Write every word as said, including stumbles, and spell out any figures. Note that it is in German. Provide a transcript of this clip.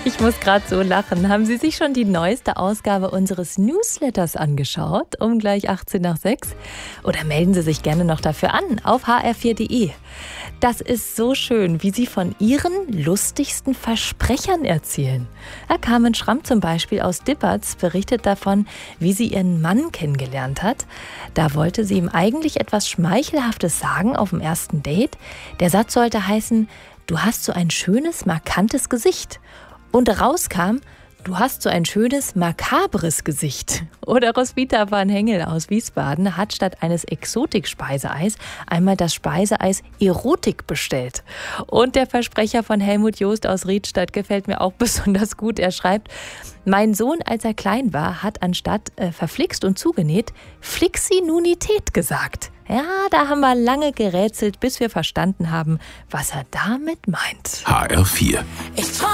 Ich muss gerade so lachen. Haben Sie sich schon die neueste Ausgabe unseres Newsletters angeschaut? Um gleich achtzehn nach sechs? Oder melden Sie sich gerne noch dafür an auf h r vier punkt d e. Das ist so schön, wie Sie von Ihren lustigsten Versprechern erzählen. Herr Carmen Schramm zum Beispiel aus Dippertz berichtet davon, wie sie ihren Mann kennengelernt hat. Da wollte sie ihm eigentlich etwas Schmeichelhaftes sagen auf dem ersten Date. Der Satz sollte heißen: Du hast so ein schönes, markantes Gesicht. Und rauskam: Du hast so ein schönes, makabres Gesicht. Oder Roswitha van Hengel aus Wiesbaden hat statt eines Exotik-Speiseeis einmal das Speiseeis Erotik bestellt. Und der Versprecher von Helmut Joost aus Riedstadt gefällt mir auch besonders gut. Er schreibt: Mein Sohn, als er klein war, hat anstatt äh, verflixt und zugenäht, Flixinunität gesagt. Ja, da haben wir lange gerätselt, bis wir verstanden haben, was er damit meint. H R vier. Ich